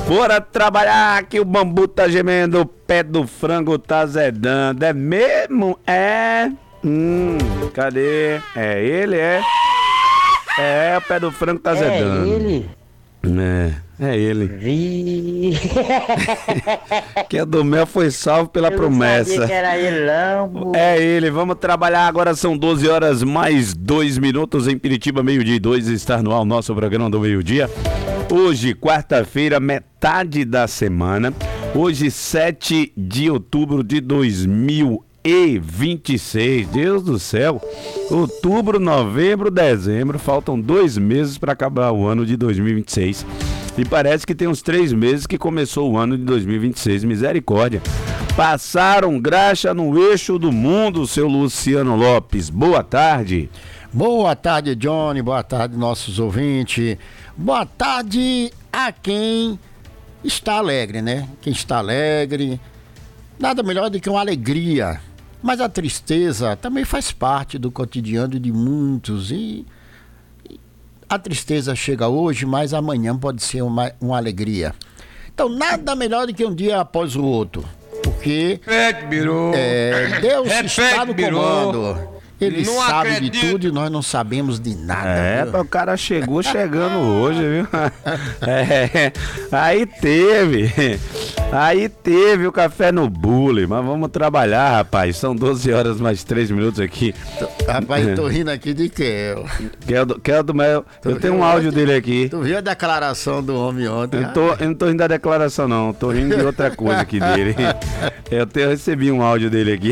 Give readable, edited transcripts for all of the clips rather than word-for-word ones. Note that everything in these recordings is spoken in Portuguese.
Bora trabalhar que o bambu tá gemendo, o pé do frango tá zedando. É mesmo? É? Cadê? É ele, é? É, o pé do frango tá zedando. É ele? É ele. Vi. Que a do mel foi salvo pela Eu promessa. não sabia que era ele, não. É ele, vamos trabalhar agora, são 12 horas mais 2 minutos em Piritiba, meio-dia e 2, está no ar o nosso programa do meio-dia. Hoje, quarta-feira, metade da semana, hoje 7 de outubro de 2026, Deus do céu, outubro, novembro, dezembro, faltam 2 meses para acabar o ano de 2026. E parece que tem uns 3 meses que começou o ano de 2026, misericórdia. Passaram graxa no eixo do mundo, seu Luciano Lopes. Boa tarde. Boa tarde, Johnny. Boa tarde, nossos ouvintes. Boa tarde a quem está alegre, né? Quem está alegre, nada melhor do que uma alegria. Mas a tristeza também faz parte do cotidiano de muitos. E a tristeza chega hoje, mas amanhã pode ser uma alegria. Então, nada melhor do que um dia após o outro. Porque Deus está no comando. Ele não sabe acredito. De tudo e nós não sabemos de nada. Viu? O cara chegou chegando hoje, viu? Aí teve o café no bule, mas vamos trabalhar, rapaz. São 12 horas mais 3 minutos aqui. Rapaz, eu tô rindo aqui de Kel. Kel do Mel. Eu tenho um áudio dele aqui. Tu viu a declaração do homem ontem? Eu não tô rindo da declaração, não. Tô rindo de outra coisa aqui dele. Eu recebi um áudio dele aqui.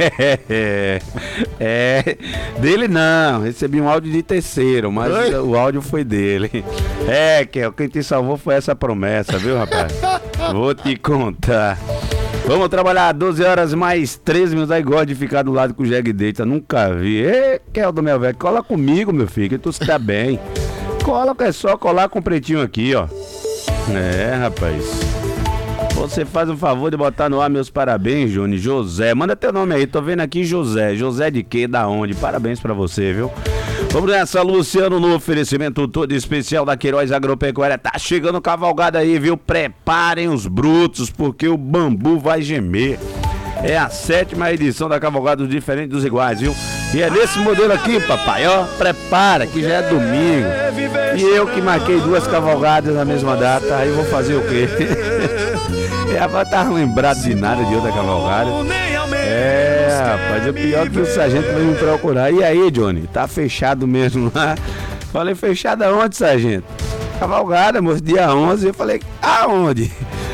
Dele não, recebi um áudio de terceiro, mas o áudio foi dele. Kel, quem te salvou foi essa promessa, viu, rapaz? Vou te contar. Vamos trabalhar 12 horas mais 13 minutos. Aí gosta de ficar do lado com o Jeg deita, nunca vi. Kel do meu velho, cola comigo, meu filho, que tu está bem. Cola, é só colar com o pretinho aqui, ó. Rapaz. Você faz um favor de botar no ar meus parabéns, Johnny. José, manda teu nome aí, tô vendo aqui José. José de quê? Da onde? Parabéns pra você, viu? Vamos nessa, Luciano, no oferecimento todo especial da Queiroz Agropecuária. Tá chegando cavalgada aí, viu? Preparem os brutos, porque o bambu vai gemer. É a 7ª edição da Cavalgada dos Diferentes dos Iguais, viu? E é nesse modelo aqui, papai, ó. Prepara, que já é domingo. E eu que marquei 2 cavalgadas na mesma data, aí vou fazer o quê? Rapaz, tá lembrado de nada de outra cavalgada. Rapaz, o pior é que o sargento veio me procurar. E aí, Johnny, tá fechado mesmo lá? Falei, fechado aonde, sargento? Cavalgada, moço, dia 11. Eu falei, aonde?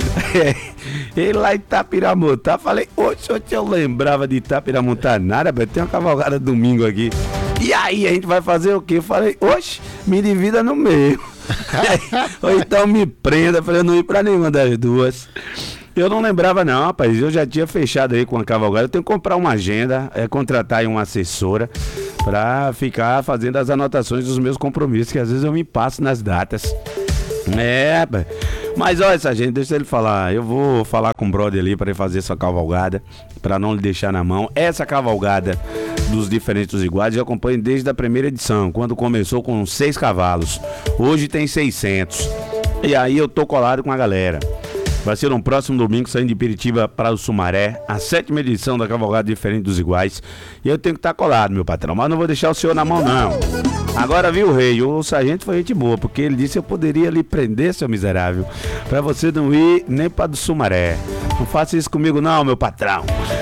Ele lá em Itapiramutá. Falei, oxe, eu lembrava de Itapiramutá nada, tem uma cavalgada domingo aqui. E aí, a gente vai fazer o quê? Eu falei, oxe, me divida no meio. Ou então me prenda pra eu não ir pra nenhuma das duas. Eu não lembrava não, rapaz. Eu já tinha fechado aí com a cavalgada. Eu tenho que comprar uma agenda, contratar aí uma assessora pra ficar fazendo as anotações dos meus compromissos, que às vezes eu me passo nas datas. Rapaz. Mas olha, sargento, deixa ele falar. Eu vou falar com o brother ali pra ele fazer essa cavalgada, pra não lhe deixar na mão. Essa cavalgada dos Diferentes Iguais eu acompanho desde a primeira edição, quando começou com 6 cavalos. Hoje tem 600. E aí eu tô colado com a galera. Vai ser no próximo domingo, saindo de Piritiba para o Sumaré, a 7ª edição da Cavalgada Diferente dos Iguais. E eu tenho que estar colado, meu patrão, mas não vou deixar o senhor na mão, não. Agora, viu, rei, o sargento foi gente boa, porque ele disse que eu poderia lhe prender, seu miserável, pra você não ir nem para do Sumaré. Não faça isso comigo não, meu patrão.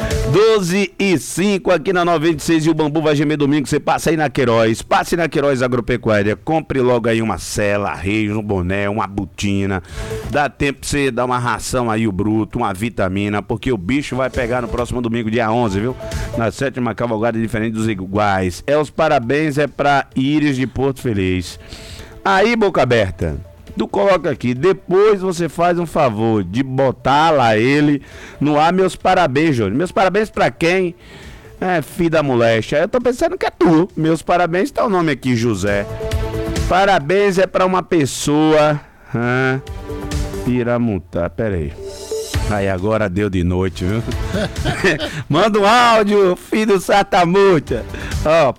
12h05 aqui na 96 e o bambu vai gemer domingo. Você passa aí na Queiroz, passe na Queiroz Agropecuária, compre logo aí uma sela, reis, um boné, uma botina. Dá tempo pra você dar uma ração aí, o bruto, uma vitamina, porque o bicho vai pegar no próximo domingo, dia 11, viu? Na 7ª Cavalgada Diferente dos Iguais. Os parabéns pra Íris de Porto Feliz. Aí, boca aberta. Tu coloca aqui, depois você faz um favor de botar lá ele no ar, meus parabéns, Júnior. Meus parabéns pra quem? Filho da moléstia. Eu tô pensando que é tu. Meus parabéns, tá o nome aqui, José. Parabéns é pra uma pessoa. Piramutá, pera aí. Aí agora deu de noite, viu? Manda um áudio, filho do Satamuta.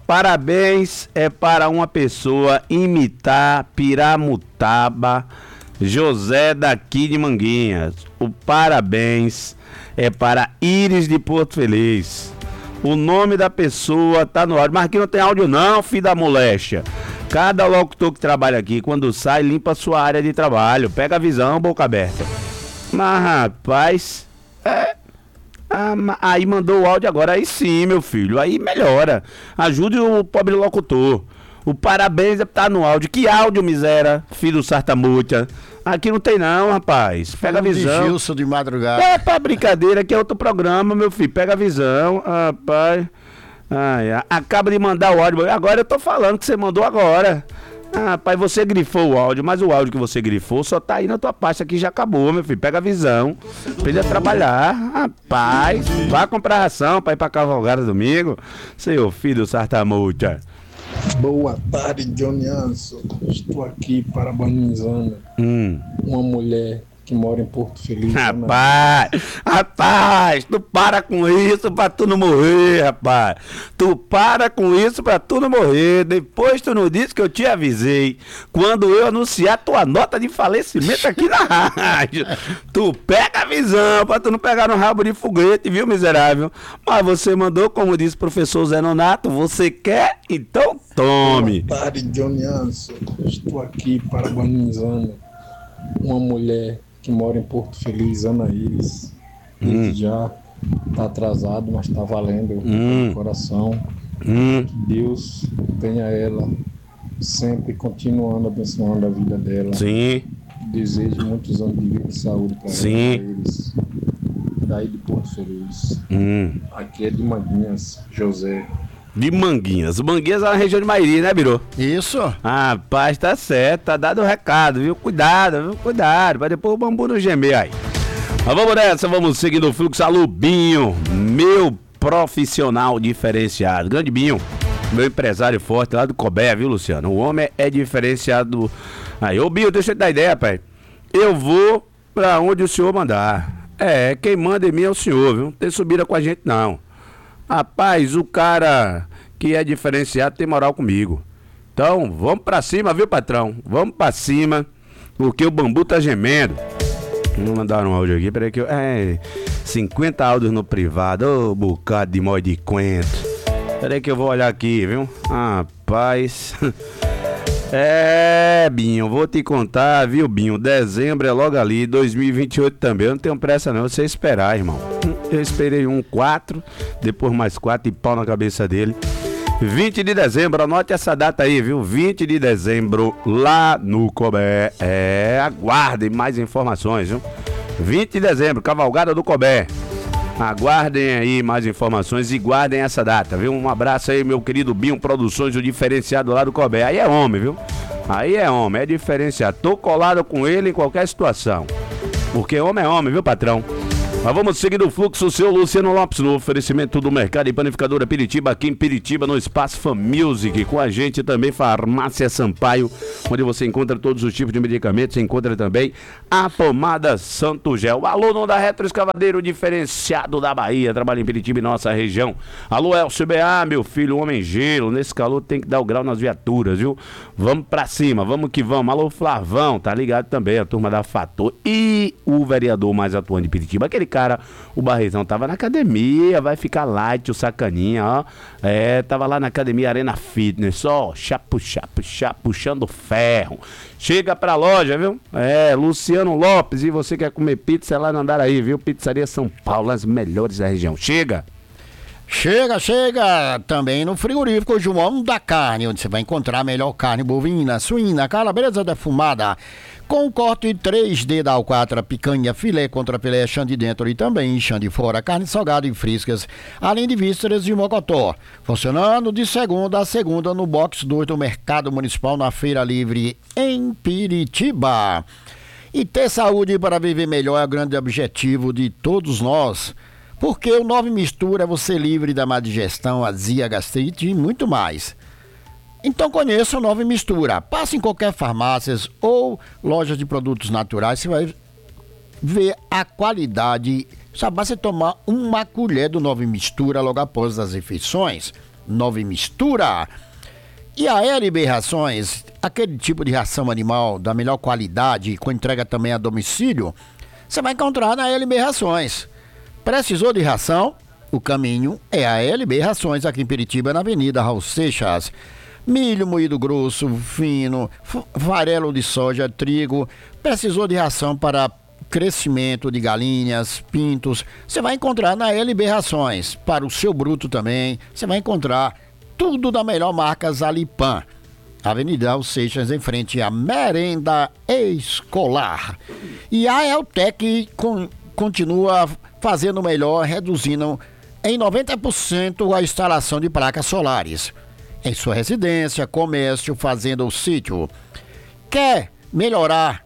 Parabéns é para uma pessoa imitar Piramutaba José daqui de Manguinhas. O parabéns é para Iris de Porto Feliz. O nome da pessoa tá no áudio. Mas aqui não tem áudio não, filho da moléstia. Cada locutor que trabalha aqui, quando sai, limpa a sua área de trabalho. Pega a visão, boca aberta. Mas, rapaz... aí mandou o áudio agora. Aí sim, meu filho. Aí melhora. Ajude o pobre locutor. O parabéns tá no áudio. Que áudio, miséria, filho do Sartamutia. Aqui não tem não, rapaz. Pega a visão. De Gilson de madrugada. É pra brincadeira, aqui é outro programa, meu filho. Pega a visão, rapaz. Acaba de mandar o áudio. Agora eu tô falando que você mandou agora. Rapaz, você grifou o áudio, mas o áudio que você grifou só tá aí na tua pasta aqui, já acabou, meu filho. Pega a visão. Aprende a trabalhar. Rapaz, vá comprar ração pra ir pra cavalgada domingo. Seu filho do Sartamutia. Boa tarde, Johnny Anso. Estou aqui parabenizando uma mulher que mora em Porto Feliz. Rapaz, tu para com isso pra tu não morrer, rapaz. Tu para com isso pra tu não morrer. Depois tu não disse que eu te avisei quando eu anunciar tua nota de falecimento aqui na rádio. Tu pega a visão pra tu não pegar no rabo de foguete, viu, miserável? Mas você mandou, como disse o professor Zé Nonato, você quer? Então tome. Boa tarde, Johnny Anso. Estou aqui parabenizando uma mulher que mora em Porto Feliz, Ana Iris. Já tá atrasado, mas tá valendo no coração. Que Deus tenha ela sempre continuando abençoando a vida dela. Sim. Desejo muitos anos de vida e saúde para eles. Daí de Porto Feliz. Aqui é de Manguinhas, José. De Manguinhas. Manguinhas é uma região de Mairi, né, Biro? Isso. Rapaz, tá certo, tá dado o recado, viu? Cuidado, pra depois o bambu não gemer aí. Mas vamos nessa, vamos seguindo o fluxo. Alô, Binho, meu profissional diferenciado. Grande Binho, meu empresário forte lá do Cobé, viu, Luciano? O homem é diferenciado. Aí, ô Binho, deixa eu te dar ideia, pai. Eu vou pra onde o senhor mandar. Quem manda em mim é o senhor, viu? Não tem subida com a gente, não. Rapaz, o cara que é diferenciado tem moral comigo. Então, vamos pra cima, viu, patrão? Vamos pra cima, porque o bambu tá gemendo. Vou mandar um áudio aqui, peraí que eu... 50 áudios no privado, ô bocado de mó de quento. Peraí que eu vou olhar aqui, viu? Rapaz... Binho, vou te contar, viu, Binho? Dezembro é logo ali, 2028 também. Eu não tenho pressa não, você esperar, irmão. Eu esperei 4, depois mais 4 e pau na cabeça dele. 20 de dezembro, anote essa data aí, viu? 20 de dezembro, lá no Cobé. Aguardem mais informações, viu? 20 de dezembro, Cavalgada do Cobé. Aguardem aí mais informações e guardem essa data, viu? Um abraço aí, meu querido Binho Produções, o diferenciado lá do Cobé. Aí é homem, viu? Aí é homem, é diferenciado. Tô colado com ele em qualquer situação. Porque homem é homem, viu, patrão? Mas vamos seguir o fluxo, seu Luciano Lopes, no oferecimento do Mercado e Panificadora Piritiba, aqui em Piritiba, no Espaço Fammusic. Com a gente também Farmácia Sampaio, onde você encontra todos os tipos de medicamentos. Você encontra também a pomada Santo Gel. Alô, não da Retroescavadeiro diferenciado da Bahia, trabalha em Piritiba e nossa região. Alô, Elcio B.A., meu filho, homem gelo. Nesse calor tem que dar o grau nas viaturas, viu? Vamos pra cima, vamos que vamos. Alô, Flavão, tá ligado também, a turma da Fator. E o vereador mais atuante de Piritiba, aquele cara, o Barrezão, tava na academia, vai ficar light, o sacaninha, ó. Tava lá na academia Arena Fitness, ó, puxando ferro. Chega pra loja, viu? Luciano Lopes, e você quer comer pizza é lá no Andaraí, viu? Pizzaria São Paulo, as melhores da região. Chega também no frigorífico João da Carne, onde você vai encontrar a melhor carne bovina, suína, calabresa defumada, com corte 3D da alcatra, picanha, filé, contra filé, chã de dentro e também chã de fora, carne salgada e frescas, além de vísceras de mocotó. Funcionando de segunda a segunda no box 2 do Mercado Municipal, na Feira Livre, em Piritiba. E ter saúde para viver melhor é o grande objetivo de todos nós. Porque o 9 Mistura é você livre da má digestão, azia, gastrite e muito mais. Então conheça o 9 Mistura. Passe em qualquer farmácia ou loja de produtos naturais, você vai ver a qualidade. Só basta tomar uma colher do 9 Mistura logo após as refeições. 9 Mistura. E a LB Rações, aquele tipo de ração animal da melhor qualidade, com entrega também a domicílio, você vai encontrar na LB Rações. Precisou de ração? O caminho é a LB Rações, aqui em Piritiba, na Avenida Raul Seixas. Milho moído grosso, fino, farelo de soja, trigo. Precisou de ração para crescimento de galinhas, pintos. Você vai encontrar na LB Rações. Para o seu bruto também, você vai encontrar tudo da melhor marca Zalipan. Avenida Raul Seixas, em frente à Merenda Escolar. E a Eltec continua fazendo melhor, reduzindo em 90% a instalação de placas solares em sua residência, comércio, fazenda ou sítio. Quer melhorar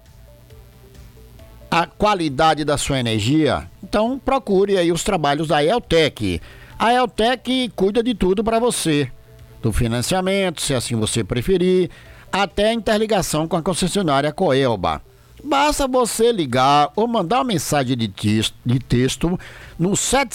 a qualidade da sua energia? Então procure aí os trabalhos da Eltec. A Eltec cuida de tudo para você, do financiamento, se assim você preferir, até a interligação com a concessionária Coelba. Basta você ligar ou mandar uma mensagem de texto no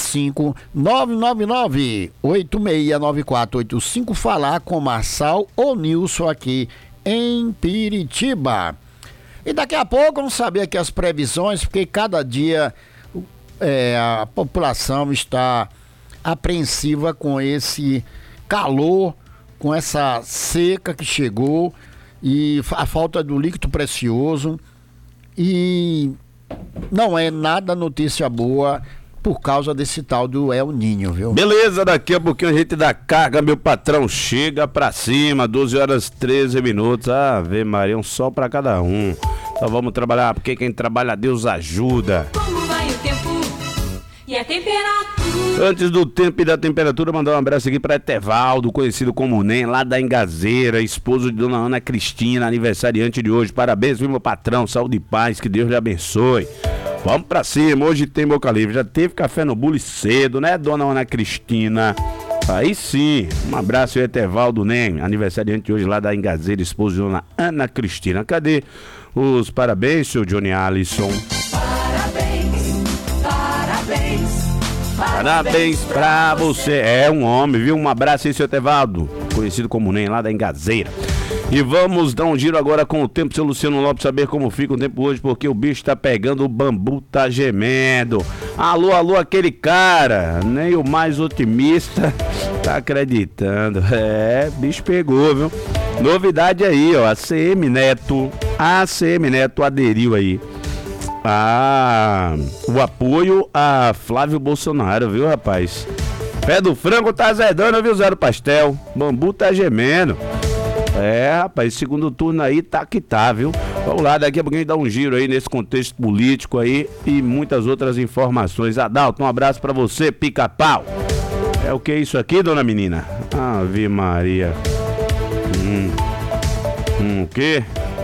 75999-869485, falar com Marçal ou Nilson aqui em Piritiba. E daqui a pouco vamos saber aqui as previsões, porque cada dia a população está apreensiva com esse calor, com essa seca que chegou e a falta do líquido precioso. E não é nada notícia boa por causa desse tal do El Ninho, viu? Beleza, daqui a pouquinho a gente dá carga, meu patrão chega pra cima, 12 horas 13 minutos. Ave Maria, um sol pra cada um. Então vamos trabalhar, porque quem trabalha, Deus ajuda. Como vai o tempo e a temperatura? Antes do tempo e da temperatura, mandar um abraço aqui para Etevaldo, conhecido como Nem, lá da Engazeira, esposo de Dona Ana Cristina, aniversariante de hoje. Parabéns, viu, meu patrão? Saúde e paz, que Deus lhe abençoe. Vamos pra cima, hoje tem Boca Livre. Já teve café no bule cedo, né, Dona Ana Cristina? Aí sim, um abraço, Etevaldo Nem, aniversariante de hoje lá da Engazeira, esposo de Dona Ana Cristina. Cadê os parabéns, seu Johnny Alisson? Parabéns pra você. É um homem, viu? Um abraço aí, seu Etevaldo, conhecido como Nem, lá da Engazeira. E vamos dar um giro agora com o tempo, seu Luciano Lopes, saber como fica o tempo hoje, porque o bicho tá pegando, o bambu tá gemendo. Alô, alô, aquele cara, nem o mais otimista tá acreditando. É, bicho pegou, viu? Novidade aí, ó, a ACM Neto aderiu aí o apoio a Flávio Bolsonaro, viu, rapaz? Pé do frango tá azedando, viu, Zero Pastel? Bambu tá gemendo. É, rapaz, segundo turno aí tá que tá, viu? Vamos lá, daqui a pouquinho a gente dá um giro aí nesse contexto político aí e muitas outras informações. Adalto, um abraço pra você, pica-pau. É o que é isso aqui, dona menina? Ave Maria. O quê?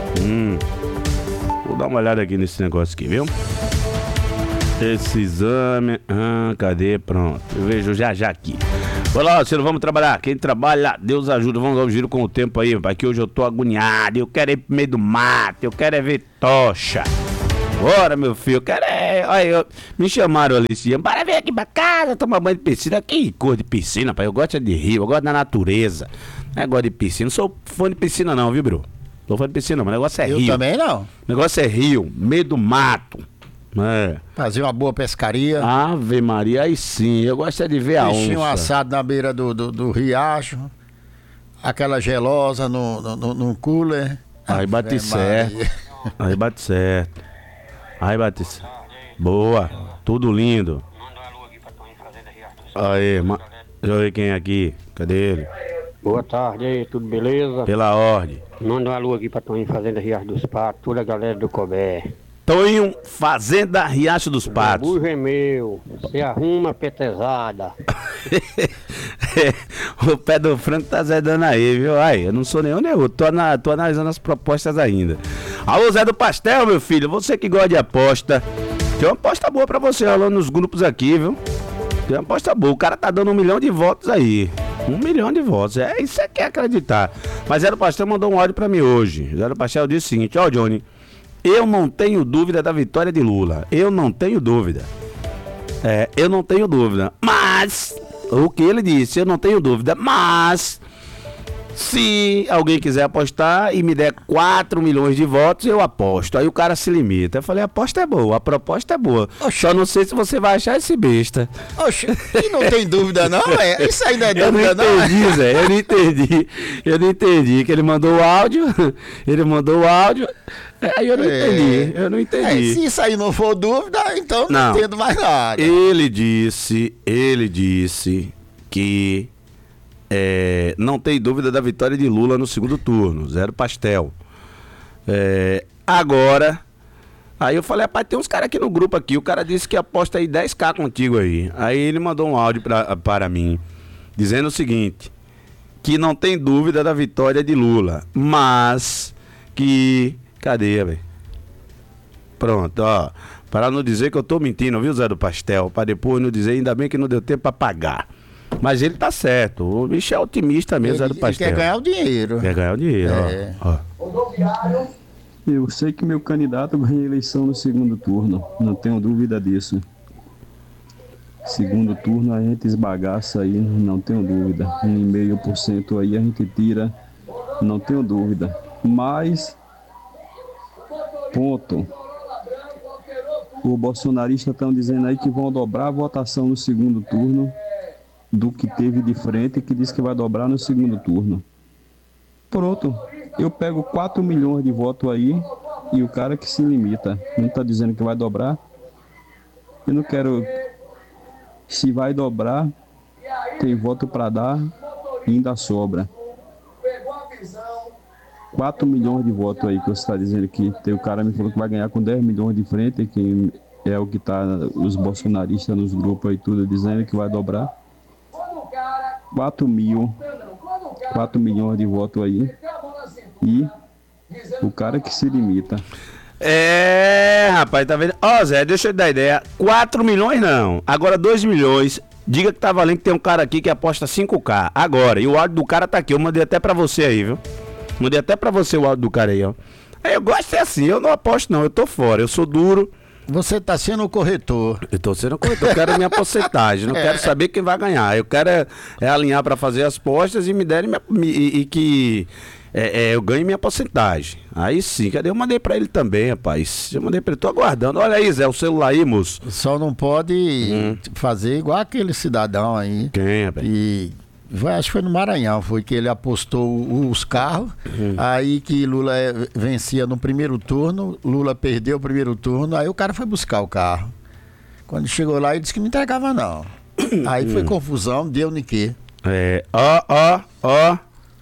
Vou dar uma olhada aqui nesse negócio aqui, viu? Esse exame... cadê? Pronto. Eu vejo já aqui. Vai lá, Ciro, vamos trabalhar. Quem trabalha, Deus ajuda. Vamos dar um giro com o tempo aí, pai, que hoje eu tô agoniado. Eu quero ir pro meio do mato. Eu quero é ver tocha. Bora, meu filho. Eu quero é... Olha, me chamaram ali, para vir aqui pra casa, tomar banho de piscina. Que cor de piscina, pai? Eu gosto de rio, eu gosto da natureza. Não é gosto de piscina. Não sou fã de piscina não, viu, bro? Não sou fã de piscina, mas o negócio é rio. Eu também não. O negócio é rio, meio do mato. É. Fazer uma boa pescaria. Ave Maria, aí sim. Eu gosto de ver a onça. Peixinho assado na beira do riacho. Aquela gelosa no cooler. Aí bate certo. Aí bate certo. Aí bate certo. Boa. Tudo lindo. Aí, deixa eu ver quem é aqui. Cadê ele? Boa tarde aí, tudo beleza? Pela ordem. Manda um alô aqui pra Toninho Fazenda Riacho dos Patos, toda a galera do Cobé. Tonho, Fazenda Riacho dos Patos. O é meu, você arruma petezada. O pé do frango tá zedando aí, viu? Ai, eu não sou nenhum nem outro, tô analisando as propostas ainda. Alô, Zé do Pastel, meu filho, você que gosta de aposta. Tem uma aposta boa pra você rolando nos grupos aqui, viu? Tem uma aposta boa, o cara tá dando 1 milhão de votos aí. 1 milhão de votos, isso é que é acreditar. Mas Zé do Pastel mandou um áudio pra mim hoje. Zé do Pastel disse o seguinte: ó, Johnny, eu não tenho dúvida da vitória de Lula. Eu não tenho dúvida. Eu não tenho dúvida. Mas, o que ele disse, eu não tenho dúvida. Mas, Se alguém quiser apostar e me der 4 milhões de votos, eu aposto. Aí o cara se limita. Eu falei, a aposta é boa, a proposta é boa. Oxi. Só não sei se você vai achar esse besta. Oxe, e não tem dúvida não, é? Isso aí não é Eu não dúvida não. entendi, Zé. Eu não entendi. Que ele mandou o áudio. Aí eu não entendi. Se isso aí não for dúvida, então não Não. entendo mais nada. Ele disse que não tem dúvida da vitória de Lula no segundo turno, zero pastel. Agora, aí eu falei, rapaz, tem uns caras aqui no grupo aqui, o cara disse que aposta aí 10k contigo aí. Aí ele mandou um áudio para mim, dizendo o seguinte, que não tem dúvida da vitória de Lula, mas que... Cadê, velho? Pronto, ó. Para não dizer que eu tô mentindo, viu, Zé do Pastel? Para depois não dizer, ainda bem que não deu tempo para pagar. Mas ele tá certo. O bicho é otimista mesmo, Zé do Pastel. Ele quer ganhar o dinheiro. Quer ganhar o dinheiro, ó. Eu sei que meu candidato ganha a eleição no segundo turno, não tenho dúvida disso. Segundo turno a gente esbagaça aí, não tenho dúvida. 1,5% aí a gente tira, não tenho dúvida. Mas, ponto. O bolsonarista estão dizendo aí que vão dobrar a votação no segundo turno do que teve de frente e que diz que vai dobrar no segundo turno. Pronto, eu pego 4 milhões de votos aí e o cara que se limita, não está dizendo que vai dobrar. Eu não quero, se vai dobrar, tem voto para dar e ainda sobra. 4 milhões de votos aí que você está dizendo que tem, o cara me falou que vai ganhar com 10 milhões de frente, que é o que tá os bolsonaristas nos grupos aí tudo dizendo que vai dobrar. 4 milhões de votos aí e o cara que se limita. Rapaz, tá vendo? Ó, Zé, deixa eu te dar ideia. 4 milhões não, agora 2 milhões. Diga que tá valendo que tem um cara aqui que aposta 5k agora, e o áudio do cara tá aqui, eu mandei até pra você aí, viu? Mandei até pra você o áudio do cara aí, ó. Aí eu gosto de ser assim, eu não aposto não, eu tô fora, eu sou duro. Você tá sendo o corretor. Eu tô sendo corretor, eu quero minha porcentagem, não quero saber quem vai ganhar. Eu quero alinhar pra fazer as postas e me derem que eu ganhe minha porcentagem. Aí sim, cadê? Eu mandei pra ele também, rapaz. Eu mandei pra ele, tô aguardando. Olha aí, Zé, o celular aí, moço. Só não pode fazer igual aquele cidadão aí. Quem, rapaz? Acho que foi no Maranhão, foi que ele apostou os carros, aí que Lula vencia no primeiro turno, Lula perdeu o primeiro turno, aí o cara foi buscar o carro. Quando chegou lá, ele disse que não entregava não. Aí foi confusão, deu no quê? Ó.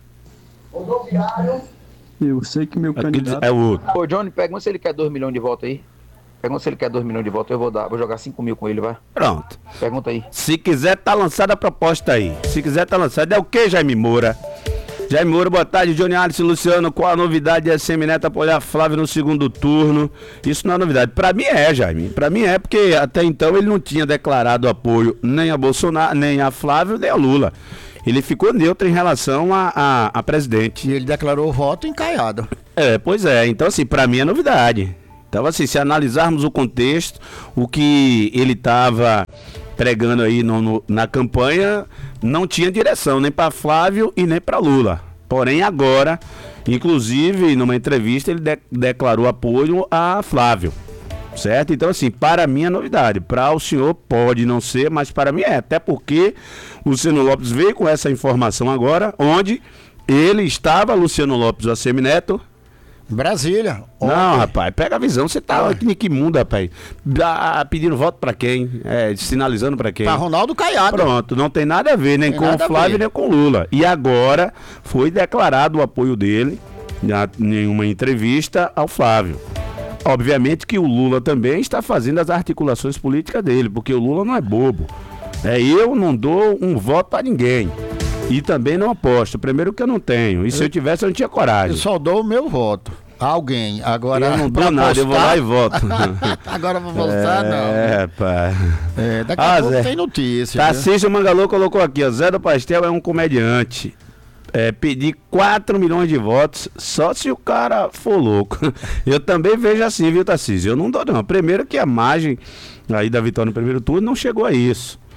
Eu sei que meu candidato... É o outro. Ô, Johnny, pergunta se ele quer 2 milhões de votos aí. Pergunta se ele quer 2 milhões de votos, eu vou jogar 5 mil com ele, vai. Pronto. Pergunta aí. Se quiser, tá lançada a proposta aí. Se quiser, tá lançada. É o que, Jaime Moura? Jaime Moura, boa tarde. Johnny Alisson, Luciano, qual a novidade de Semineto apoiar Flávio no segundo turno? Isso não é novidade. Pra mim é, Jaime. Pra mim é, porque até então ele não tinha declarado apoio nem a Bolsonaro, nem a Flávio, nem a Lula. Ele ficou neutro em relação a presidente. E ele declarou voto encaiado. Pois é. Então, assim, pra mim é novidade. Então, assim, se analisarmos o contexto, o que ele estava pregando aí na campanha, não tinha direção nem para Flávio e nem para Lula. Porém, agora, inclusive, numa entrevista, ele declarou apoio a Flávio. Certo? Então, assim, para mim é novidade. Para o senhor pode não ser, mas para mim é. Até porque o Luciano Lopes veio com essa informação agora, onde ele estava, Luciano Lopes, o Assemineto, Brasília. Não, rapaz, pega a visão. Você tá aqui em que mundo, rapaz? Pedindo voto pra quem? Sinalizando pra quem? Pra Ronaldo Caiado. Pronto, não tem nada a ver, nem com o Flávio, nem com o Lula. E agora foi declarado o apoio dele em uma entrevista ao Flávio. Obviamente que o Lula também está fazendo as articulações políticas dele, porque o Lula não é bobo. Eu não dou um voto pra ninguém. E também não aposto. Primeiro que eu não tenho. E se eu tivesse, eu não tinha coragem. Eu só dou o meu voto. Alguém. Agora. Eu não dou nada, eu vou lá e voto. Agora eu vou votar, não. Pá. Daqui a pouco tem notícia. Tarcísio Mangalô colocou aqui, ó. Zé do Pastel é um comediante. Pedir 4 milhões de votos só se o cara for louco. Eu também vejo assim, viu, Tarcísio? Eu não dou, não. Primeiro que a margem aí da vitória no primeiro turno não chegou a isso.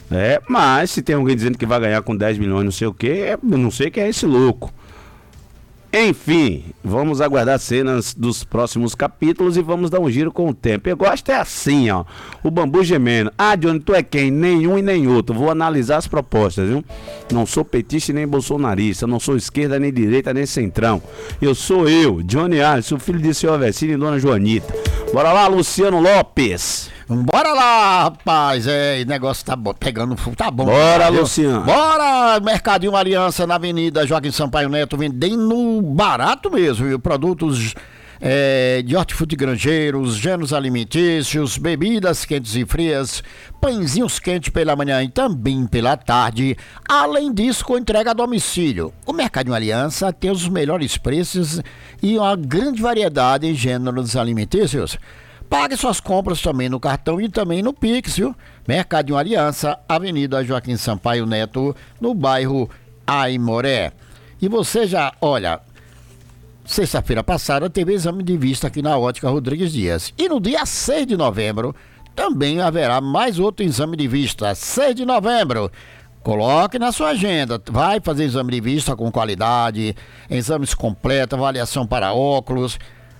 Mas se tem alguém dizendo que vai ganhar com 10 milhões, não sei o quê, eu não sei quem é esse louco. Enfim, vamos aguardar cenas dos próximos capítulos e vamos dar um giro com o tempo. Eu gosto assim, ó, o Bambu gemendo. Johnny, tu é quem? Nenhum e nem outro. Vou analisar as propostas, viu? Não sou petista nem bolsonarista, não sou esquerda nem direita nem centrão. Eu sou Johnny Alisson, filho de senhor Vecino e dona Joanita. Bora lá, Luciano Lopes. Bora lá, rapaz. O negócio tá pegando fogo. Tá bom. Bora, Luciano. Bora, Mercadinho Aliança na Avenida Joaquim Sampaio Neto, vendendo barato mesmo, viu? Produtos de hortifruti granjeiros, gêneros alimentícios, bebidas quentes e frias, pãezinhos quentes pela manhã e também pela tarde. Além disso, com entrega a domicílio. O Mercadinho Aliança tem os melhores preços e uma grande variedade em gêneros alimentícios. Pague suas compras também no cartão e também no Pix, viu? Mercadinho Aliança, Avenida Joaquim Sampaio Neto, no bairro Aimoré. E você olha, sexta-feira passada teve exame de vista aqui na Ótica Rodrigues Dias. E no dia 6 de novembro também haverá mais outro exame de vista, 6 de novembro. Coloque na sua agenda, vai fazer exame de vista com qualidade, exames completos, avaliação para óculos.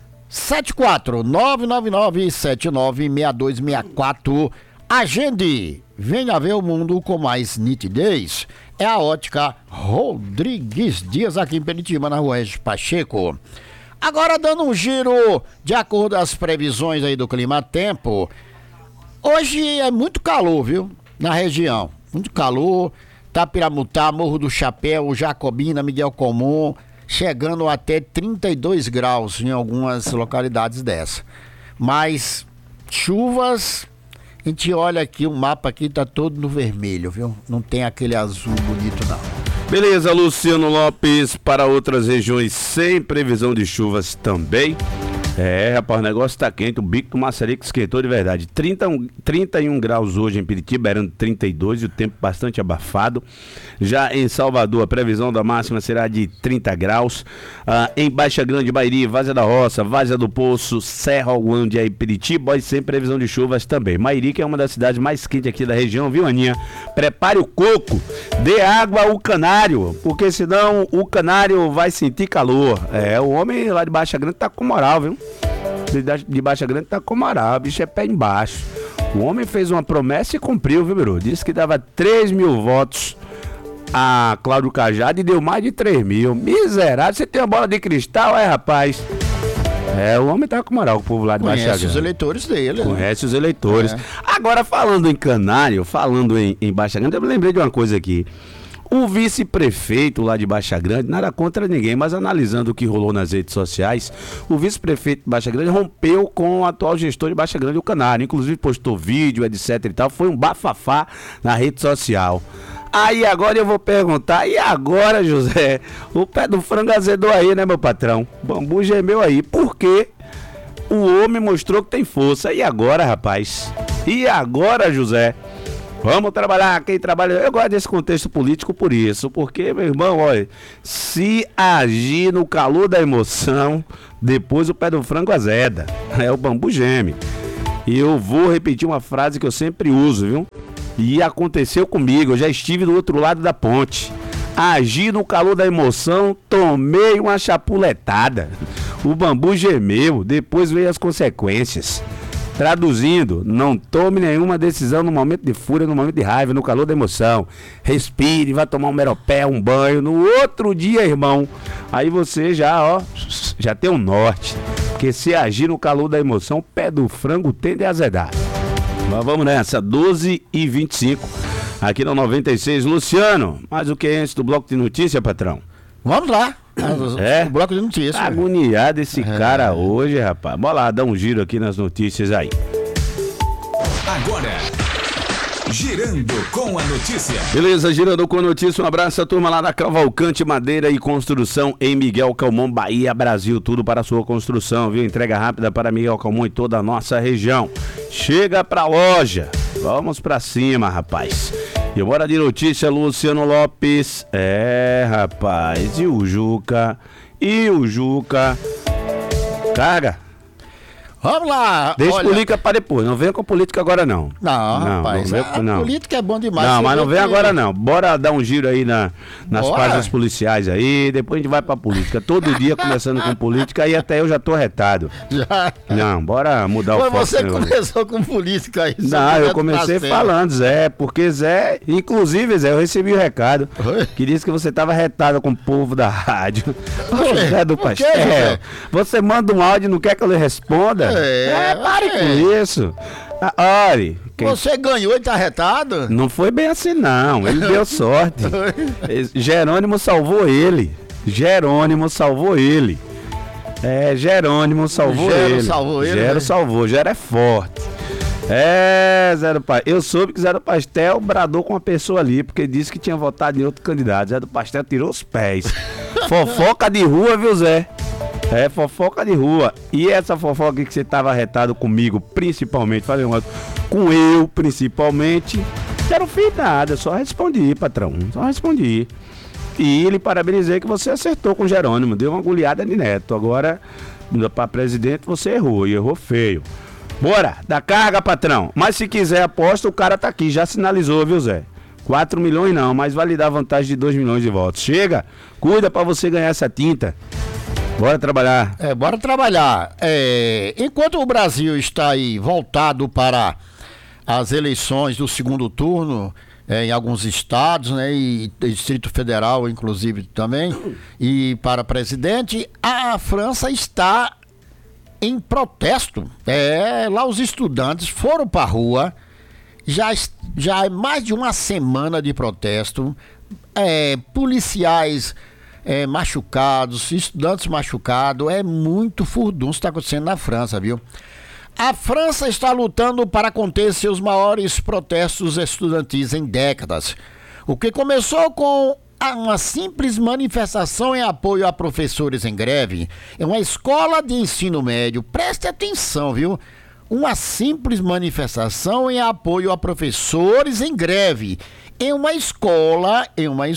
74999796264. Agende, venha ver o mundo com mais nitidez. É a Ótica Rodrigues Dias aqui em Peritiba, na Rua Regis Pacheco. Agora dando um giro de acordo com as previsões aí do clima-tempo. Hoje é muito calor, viu? Na região, muito calor. Tapiramutá, Morro do Chapéu, Jacobina, Miguel Comum, chegando até 32 graus em algumas localidades dessa. Mas chuvas, a gente olha aqui, o mapa aqui tá todo no vermelho, viu? Não tem aquele azul bonito não. Beleza, Luciano Lopes, para outras regiões sem previsão de chuvas também. Rapaz, o negócio tá quente, o bico do maçarico esquentou de verdade. 31 graus hoje em Piritiba, beirando 32 e o tempo bastante abafado. Já em Salvador, a previsão da máxima será de 30 graus. Em Baixa Grande, Bairi, Várzea da Roça, Várzea do Poço, Serra, Alguândia e Piritiba, e sem previsão de chuvas também. Mairi, que é uma das cidades mais quentes aqui da região, viu, Aninha? Prepare o coco, dê água ao canário, porque senão o canário vai sentir calor. O homem lá de Baixa Grande tá com moral, viu? De Baixa Grande tá com moral, o bicho é pé embaixo. O homem fez uma promessa e cumpriu, viu, Biru? Disse que dava 3 mil votos a Cláudio Cajado e deu mais de 3 mil. Miserável, você tem uma bola de cristal, rapaz? O homem tá com moral com o povo lá de Baixa Grande. Conhece os eleitores dele. Conhece os eleitores. Agora, falando em canário, falando em Baixa Grande, eu me lembrei de uma coisa aqui. O vice-prefeito lá de Baixa Grande, nada contra ninguém, mas analisando o que rolou nas redes sociais, o vice-prefeito de Baixa Grande rompeu com o atual gestor de Baixa Grande, o Canário. Inclusive postou vídeo, etc e tal. Foi um bafafá na rede social. Aí agora eu vou perguntar, e agora, José? O pé do frango azedou aí, né, meu patrão? O bambu gemeu aí. Por quê? O homem mostrou que tem força. E agora, rapaz? E agora, José? Vamos trabalhar, quem trabalha... Eu gosto desse contexto político por isso, porque, meu irmão, olha, se agir no calor da emoção, depois o pé do frango azeda. O bambu geme. E eu vou repetir uma frase que eu sempre uso, viu? E aconteceu comigo, eu já estive do outro lado da ponte. Agi no calor da emoção, tomei uma chapuletada. O bambu gemeu, depois veio as consequências. Traduzindo, não tome nenhuma decisão no momento de fúria, no momento de raiva, no calor da emoção. Respire, vá tomar um meropé, um banho. No outro dia, irmão, aí você já tem um norte. Porque se agir no calor da emoção, o pé do frango tende a azedar. Mas vamos nessa, 12h25, aqui no 96. Luciano, mais o que é antes do bloco de notícia, patrão? Vamos lá. O bloco de notícias. Agoniado esse cara hoje, rapaz. Bora lá, dá um giro aqui nas notícias aí. Agora, girando com a notícia. Beleza, girando com a notícia. Um abraço à turma lá da Cavalcante Madeira e Construção em Miguel Calmon, Bahia, Brasil. Tudo para a sua construção, viu? Entrega rápida para Miguel Calmon e toda a nossa região. Chega pra loja. Vamos pra cima, rapaz. E bora de notícia, Luciano Lopes. Rapaz, e o Juca? Caga. Vamos lá. Deixa olha... política para depois. Não venha com política agora, não. Não, rapaz. Não. Política é bom demais. Não, Você mas não vê vem que- agora, não. Bora dar um giro aí nas Bora. páginas policiais aí. Depois a gente vai pra política. Todo dia começando com política e até eu já tô retado. Já. Não, bora mudar Foi o foco. você que né, mano? começou com política aí. seu Não, eu Roberto comecei Marcelo. falando, Zé, porque Zé, inclusive, Zé, eu recebi o recado Oi? que disse que você tava retado com o povo da rádio. Ô, quê? Zé do Por quê, Pastel, Zé? você manda um áudio e não quer que eu lhe responda? Pare é. com isso. Olha, Você ganhou e tá retado? não foi bem assim, não. Ele deu sorte. Jerônimo salvou ele. Jerônimo salvou ele. Jerônimo salvou Gero ele. salvou ele, Gero né? salvou, Gero é forte. Zé do Pastel. Eu soube que Zé do Pastel bradou com uma pessoa ali, porque disse que tinha votado em outro candidato. Zé do Pastel tirou os pés. Fofoca de rua, viu, Zé? Fofoca de rua. E essa fofoca que você tava retado comigo, principalmente, falei uma com eu, principalmente, não fiz nada, só respondi, patrão. Só respondi. E lhe parabenizei que você acertou com o Jerônimo, deu uma goleada de Neto. Agora, para presidente, você errou, e errou feio. Bora, dá carga, patrão. Mas se quiser aposta, o cara tá aqui, já sinalizou, viu, Zé? 4 milhões não, mas vai lhe dar vantagem de 2 milhões de votos. Chega, cuida pra você ganhar essa tinta. Bora trabalhar. Bora trabalhar. Enquanto o Brasil está aí voltado para as eleições do segundo turno, em alguns estados, né, e Distrito Federal, inclusive, também, e para presidente, a França está em protesto. Lá os estudantes foram para a rua, já é mais de uma semana de protesto, policiais machucados, estudantes machucados, muito furdunço está acontecendo na França, viu? A França está lutando para conter seus maiores protestos estudantis em décadas. O que começou com uma simples manifestação em apoio a professores em greve, é uma escola de ensino médio, preste atenção, viu? Uma simples manifestação em apoio a professores em greve, em uma escola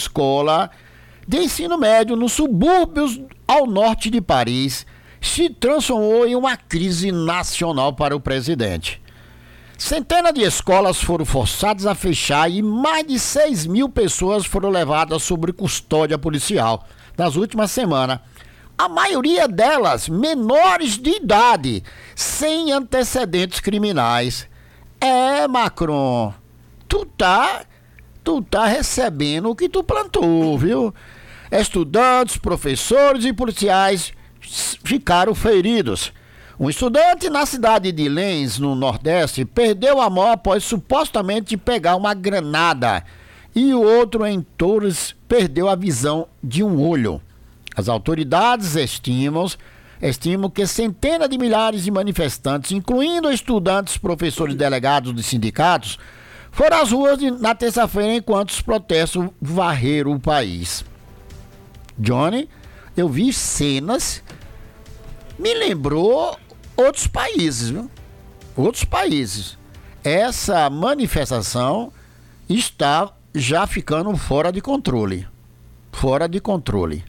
de ensino médio nos subúrbios ao norte de Paris, se transformou em uma crise nacional para o presidente. Centenas de escolas foram forçadas a fechar e mais de 6 mil pessoas foram levadas sob custódia policial nas últimas semanas. A maioria delas menores de idade, sem antecedentes criminais. Macron, tu tá recebendo o que tu plantou, viu? Estudantes, professores e policiais ficaram feridos. Um estudante na cidade de Lens, no Nordeste, perdeu a mão após supostamente pegar uma granada. E o outro em Tours perdeu a visão de um olho. As autoridades estimam que centenas de milhares de manifestantes, incluindo estudantes, professores e delegados de sindicatos, foram às ruas na terça-feira enquanto os protestos varreram o país. Johnny, eu vi cenas, me lembrou outros países, viu? Outros países. Essa manifestação está já ficando fora de controle. Fora de controle.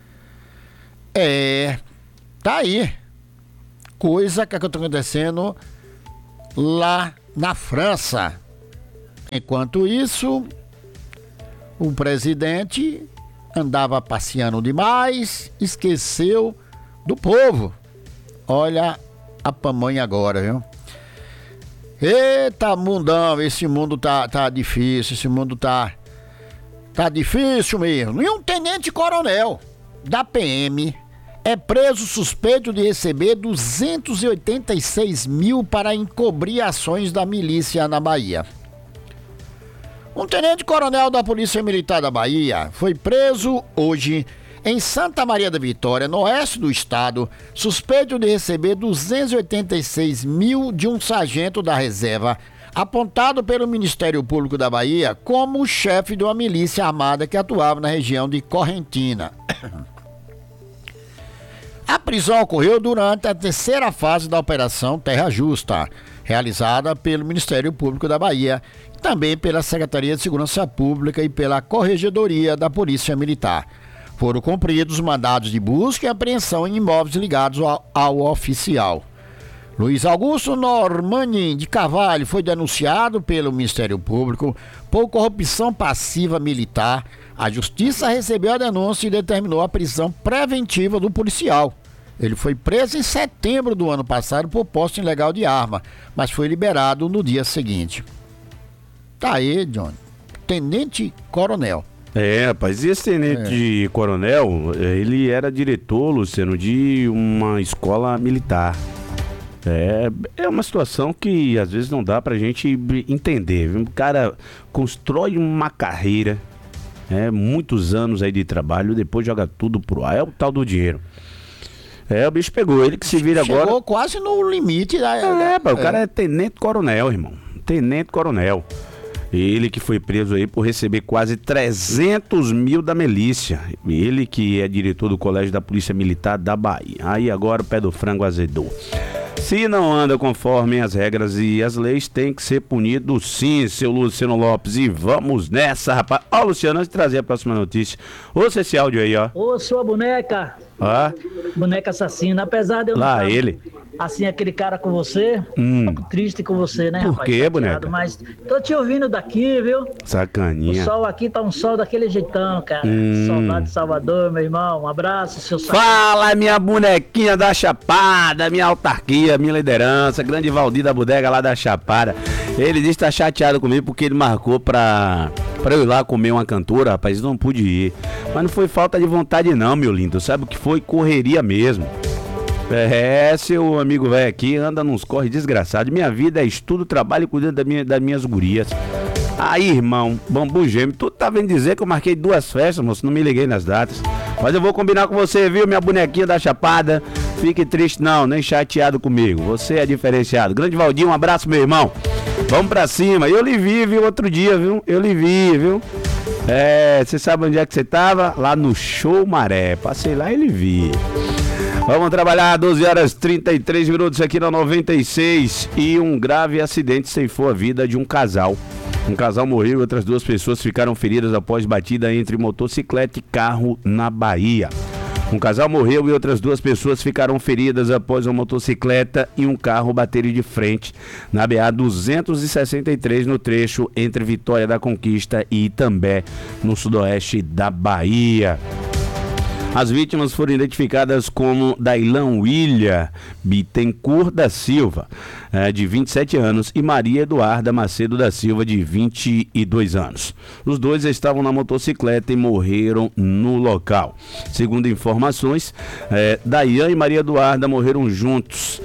Tá aí. Coisa que está acontecendo lá na França. Enquanto isso, o presidente andava passeando demais, esqueceu do povo. Olha a pamonha agora, viu? Eita, mundão, esse mundo tá difícil, esse mundo tá difícil mesmo. E um tenente-coronel da PM é preso suspeito de receber 286 mil para encobrir ações da milícia na Bahia. Um tenente-coronel da Polícia Militar da Bahia foi preso hoje em Santa Maria da Vitória, no oeste do estado, suspeito de receber 286 mil de um sargento da reserva, apontado pelo Ministério Público da Bahia como o chefe de uma milícia armada que atuava na região de Correntina. A prisão ocorreu durante a terceira fase da Operação Terra Justa, realizada pelo Ministério Público da Bahia, também pela Secretaria de Segurança Pública e pela Corregedoria da Polícia Militar. Foram cumpridos mandados de busca e apreensão em imóveis ligados ao oficial. Luiz Augusto Normani de Carvalho foi denunciado pelo Ministério Público por corrupção passiva militar. A Justiça recebeu a denúncia e determinou a prisão preventiva do policial. Ele foi preso em setembro do ano passado por posse ilegal de arma, mas foi liberado no dia seguinte. Tá aí, Johnny. Tenente Coronel. Rapaz, e esse tenente coronel, ele era diretor, Luciano, de uma escola militar. É uma situação que às vezes não dá pra gente entender, viu? O cara constrói uma carreira, muitos anos aí de trabalho, depois joga tudo pro ar. É o tal do dinheiro. O bicho pegou, ele que se vira agora. Chegou quase no limite o cara é tenente coronel, irmão. Tenente coronel. Ele que foi preso aí por receber quase 300 mil da milícia. Ele que é diretor do Colégio da Polícia Militar da Bahia. Aí agora o pé do frango azedou. Se não anda conforme as regras e as leis, tem que ser punido sim, seu Luciano Lopes. E vamos nessa, rapaz. Ó, Luciano, antes de trazer a próxima notícia, ouça esse áudio aí, ó. Ô, sua boneca. Boneca assassina. Apesar de eu lá ele. Assim, aquele cara com você, um pouco triste com você, né, rapaz? Por quê, boneca? Mas tô te ouvindo daqui, viu? Sacaninha. O sol aqui tá um sol daquele jeitão, cara. Saudade de Salvador, meu irmão. Um abraço, seu Fala, minha bonequinha da Chapada, minha autarquia, minha liderança, grande Valdir da bodega lá da Chapada. Ele disse que tá chateado comigo porque ele marcou pra eu ir lá comer uma cantora, rapaz, não pude ir. Mas não foi falta de vontade não, meu lindo. Sabe o que foi? Correria mesmo. Seu amigo velho aqui anda nos corre desgraçado. Minha vida é estudo, trabalho e cuidando das minhas gurias. Aí, irmão, bambu gêmeo, tu tá vendo dizer que eu marquei 2 festas, moço, não me liguei nas datas. Mas eu vou combinar com você, viu, minha bonequinha da Chapada. Fique triste não, nem chateado comigo. Você é diferenciado. Grande Valdir, um abraço, meu irmão. Vamos pra cima. Eu lhe vi, viu, outro dia, viu? Eu lhe vi, viu? Você sabe onde é que você tava? Lá no Show Maré. Passei lá e lhe vi. Vamos trabalhar, 12h33 aqui na 96. E um grave acidente ceifou a vida de um casal. Um casal morreu e outras 2 pessoas ficaram feridas após batida entre motocicleta e carro na Bahia. Um casal morreu e outras 2 pessoas ficaram feridas após uma motocicleta e um carro baterem de frente na BA 263 no trecho entre Vitória da Conquista e Itambé, no sudoeste da Bahia. As vítimas foram identificadas como Dailan William Bittencourt da Silva, de 27 anos, e Maria Eduarda Macedo da Silva, de 22 anos. Os 2 estavam na motocicleta e morreram no local. Segundo informações, Dailan e Maria Eduarda morreram juntos.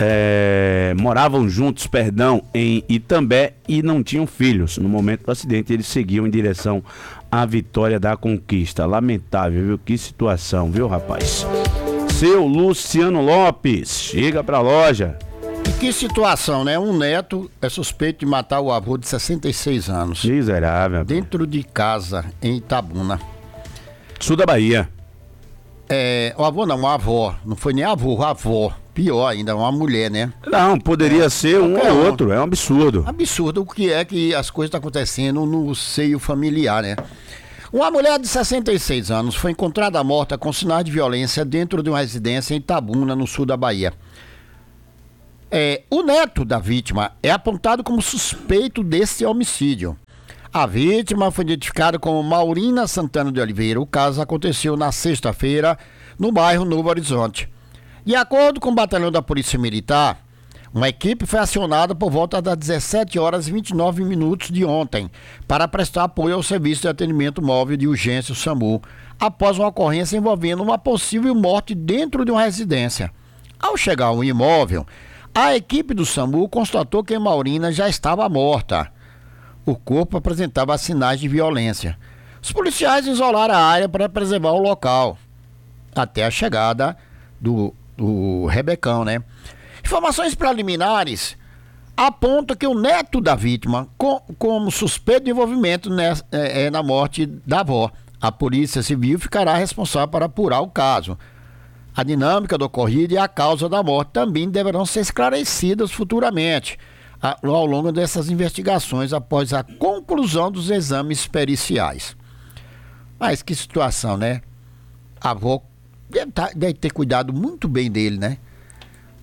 Moravam juntos, em Itambé e não tinham filhos. No momento do acidente, eles seguiam em direção à Vitória da Conquista. Lamentável, viu? Que situação, viu, rapaz? Seu Luciano Lopes, chega pra loja. E que situação, né? Um neto é suspeito de matar o avô de 66 anos. Miserável. Dentro de casa, em Itabuna. Sul da Bahia. O avô não, a avó. Não foi nem avô, a avó. Pior ainda, uma mulher, né? Não, poderia ser um ou outro, é um absurdo. Absurdo o que é que as coisas estão acontecendo no seio familiar, né? Uma mulher de 66 anos foi encontrada morta com sinais de violência dentro de uma residência em Itabuna, no sul da Bahia. O neto da vítima é apontado como suspeito desse homicídio. A vítima foi identificada como Maurina Santana de Oliveira. O caso aconteceu na sexta-feira, no bairro Novo Horizonte. De acordo com o batalhão da Polícia Militar, uma equipe foi acionada por volta das 17h29 de ontem para prestar apoio ao Serviço de Atendimento Móvel de Urgência, o SAMU, após uma ocorrência envolvendo uma possível morte dentro de uma residência. Ao chegar ao imóvel, a equipe do SAMU constatou que Maurina já estava morta. O corpo apresentava sinais de violência. Os policiais isolaram a área para preservar o local, até a chegada do Rebecão, né? Informações preliminares apontam que o neto da vítima, como suspeito de envolvimento na morte da avó. A Polícia Civil ficará responsável para apurar o caso. A dinâmica do ocorrido e a causa da morte também deverão ser esclarecidas futuramente, ao longo dessas investigações, após a conclusão dos exames periciais. Mas que situação, né? A avó deve ter cuidado muito bem dele, né?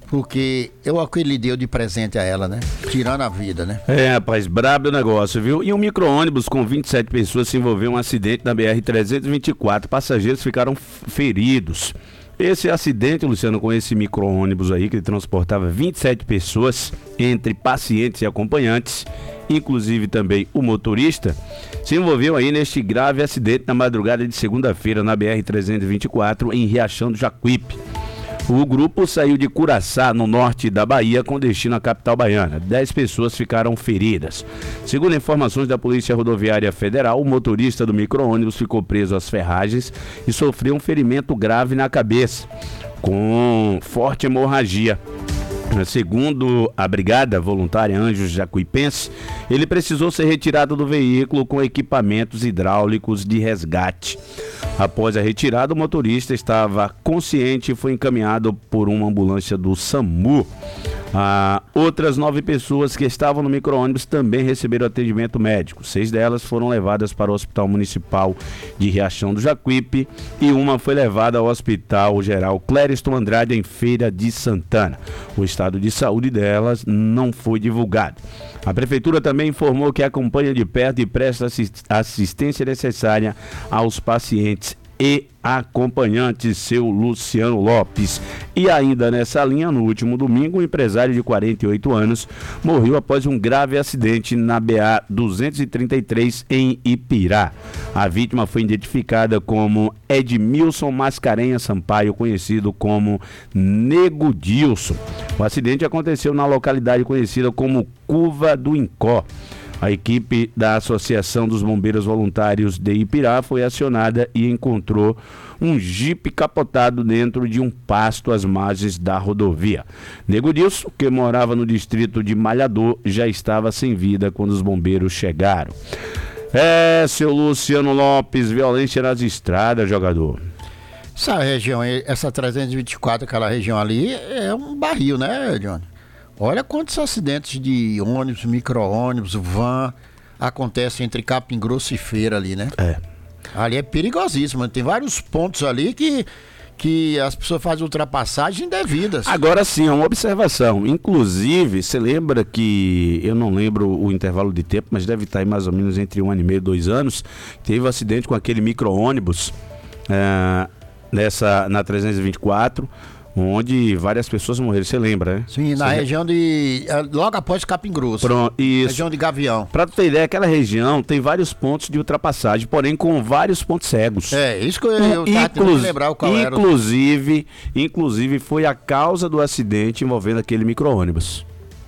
Porque eu o que ele deu de presente a ela, né? Tirando a vida, né? É, rapaz, brabo o negócio, viu? E um micro-ônibus com 27 pessoas se envolveu em um acidente na BR-324. Passageiros ficaram feridos. Esse acidente, Luciano, com esse micro-ônibus aí, que transportava 27 pessoas, entre pacientes e acompanhantes, inclusive também o motorista, se envolveu aí neste grave acidente na madrugada de segunda-feira na BR-324, em Riachão do Jacuípe. O grupo saiu de Curaçá, no norte da Bahia, com destino à capital baiana. 10 pessoas ficaram feridas. Segundo informações da Polícia Rodoviária Federal, o motorista do micro-ônibus ficou preso às ferragens e sofreu um ferimento grave na cabeça, com forte hemorragia. Segundo a Brigada Voluntária Anjos Jacuipense, ele precisou ser retirado do veículo com equipamentos hidráulicos de resgate. Após a retirada, o motorista estava consciente e foi encaminhado por uma ambulância do SAMU. Outras 9 pessoas que estavam no micro-ônibus também receberam atendimento médico. 6 delas foram levadas para o Hospital Municipal de Riachão do Jacuípe e uma foi levada ao Hospital Geral Clériston Andrade, em Feira de Santana. O estado de saúde delas não foi divulgado. A Prefeitura também informou que acompanha de perto e presta assistência necessária aos pacientes e acompanhantes, seu Luciano Lopes. E ainda nessa linha, no último domingo, um empresário de 48 anos morreu após um grave acidente na BA-233 em Ipirá. A vítima foi identificada como Edmilson Mascarenhas Sampaio, conhecido como Nego Dilson. O acidente aconteceu na localidade conhecida como Curva do Incó. A equipe da Associação dos Bombeiros Voluntários de Ipirá foi acionada e encontrou um jipe capotado dentro de um pasto às margens da rodovia. Nego Dilson, que morava no distrito de Malhador, já estava sem vida quando os bombeiros chegaram. Seu Luciano Lopes, violência nas estradas, jogador. Essa região, essa 324, aquela região ali, é um barril, né, Johnny? Olha quantos acidentes de ônibus, micro-ônibus, van acontecem entre Capim Grosso e Feira ali, né? É. Ali é perigosíssimo. Tem vários pontos ali que as pessoas fazem ultrapassagens indevidas. Agora sim, é uma observação. Inclusive, você lembra que, eu não lembro o intervalo de tempo, mas deve estar aí mais ou menos entre 1 ano e meio, 2 anos, teve um acidente com aquele micro-ônibus na 324, onde várias pessoas morreram, você lembra, né? Sim, na região de... logo após Capim Grosso. Pronto, isso. Região de Gavião. Pra tu ter ideia, aquela região tem vários pontos de ultrapassagem, porém com vários pontos cegos. É, isso que eu tava tentando lembrar qual era. Inclusive foi a causa do acidente envolvendo aquele micro-ônibus.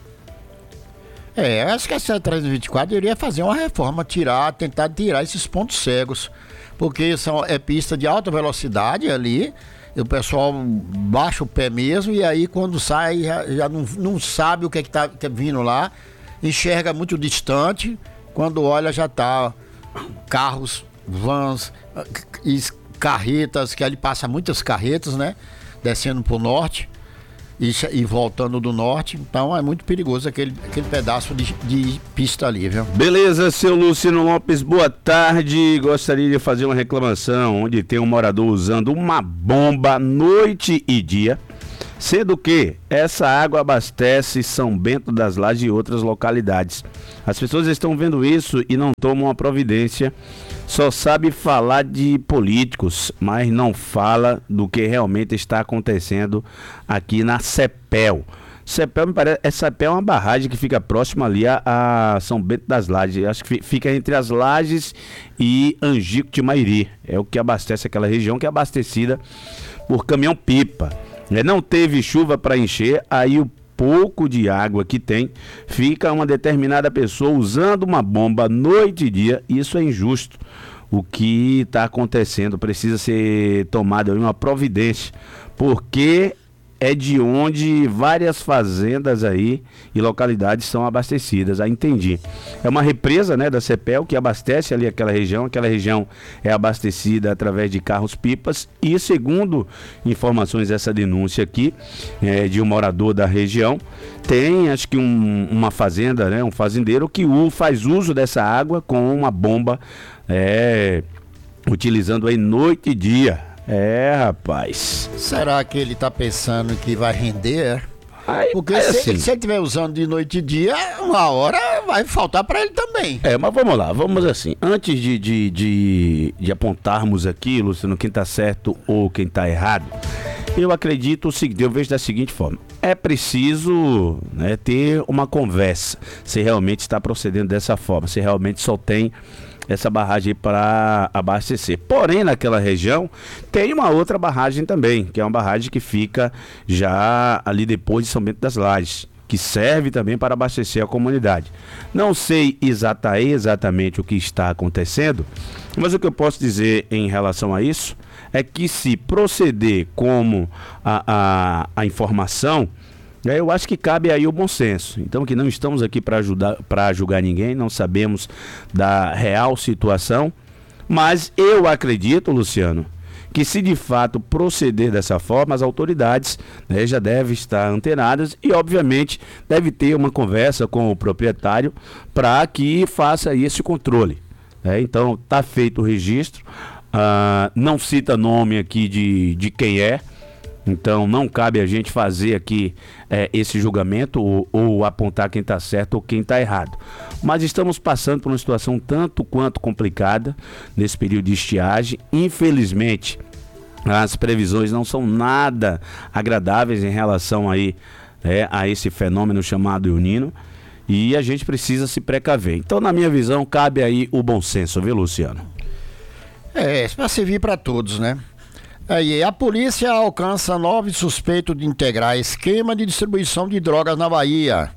Acho que essa 324 deveria fazer uma reforma, tentar tirar esses pontos cegos, porque é pista de alta velocidade ali. O pessoal baixa o pé mesmo e aí quando sai já não sabe o que tá vindo lá, enxerga muito distante, quando olha já tá carros, vans, carretas, que ali passa muitas carretas, né? Descendo pro norte e voltando do norte, então é muito perigoso aquele pedaço de pista ali, viu? Beleza, seu Luciano Lopes, boa tarde. Gostaria de fazer uma reclamação onde tem um morador usando uma bomba noite e dia, sendo que essa água abastece São Bento das Lajes e outras localidades. As pessoas estão vendo isso e não tomam a providência. Só sabe falar de políticos, mas não fala do que realmente está acontecendo aqui na CEPEL. CEPEL, me parece, CEPEL é uma barragem que fica próxima ali a São Bento das Lajes. Acho que fica entre as Lajes e Angico de Mairi. É o que abastece aquela região, que é abastecida por caminhão-pipa. Não teve chuva para encher, aí o pouco de água que tem, fica uma determinada pessoa usando uma bomba noite e dia. Isso é injusto. O que está acontecendo precisa ser tomada uma providência, porque é de onde várias fazendas aí e localidades são abastecidas. Entendi. É uma represa, né, da CEPEL que abastece ali aquela região é abastecida através de carros-pipas e, segundo informações dessa denúncia aqui, de um morador da região, tem acho que uma fazenda, né, um fazendeiro que faz uso dessa água com uma bomba, utilizando aí noite e dia. Rapaz. Será que ele tá pensando que vai render? Porque se ele estiver usando de noite e dia, uma hora vai faltar para ele também. Mas vamos lá, vamos assim. Antes de apontarmos aqui, Luciano, quem tá certo ou quem tá errado, eu acredito o seguinte, eu vejo da seguinte forma. É preciso, né, ter uma conversa, se realmente está procedendo dessa forma, se realmente só tem essa barragem para abastecer. Porém, naquela região, tem uma outra barragem também, que é uma barragem que fica já ali depois de São Bento das Lajes, que serve também para abastecer a comunidade. Não sei exatamente o que está acontecendo, mas o que eu posso dizer em relação a isso é que se proceder como a informação, eu acho que cabe aí o bom senso. Então, que não estamos aqui para julgar ninguém, não sabemos da real situação, mas eu acredito, Luciano, que se de fato proceder dessa forma, as autoridades, né, já devem estar antenadas e, obviamente, deve ter uma conversa com o proprietário para que faça aí esse controle. Então, está feito o registro, não cita nome aqui de quem é. Então não cabe a gente fazer aqui esse julgamento ou apontar quem está certo ou quem está errado. Mas estamos passando por uma situação tanto quanto complicada nesse período de estiagem. Infelizmente, as previsões não são nada agradáveis em relação aí, a esse fenômeno chamado El Niño. E a gente precisa se precaver. Então, na minha visão, cabe aí o bom senso, viu, Luciano? Para servir para todos, né? Aí, a polícia alcança 9 suspeitos de integrar esquema de distribuição de drogas na Bahia.